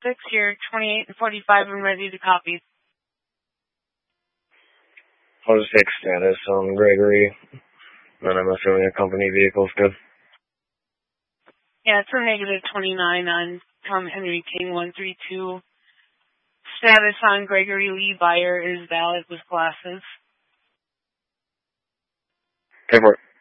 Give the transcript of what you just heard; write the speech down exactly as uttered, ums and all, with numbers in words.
six, you're twenty-eight and forty-five and ready to copy. I'll just take status on Gregory, and I'm assuming a company vehicle's good. Yeah, it's a negative twenty-nine on Tom Henry King one three two. Status on Gregory Lee Buyer is valid with glasses. Okay, for it.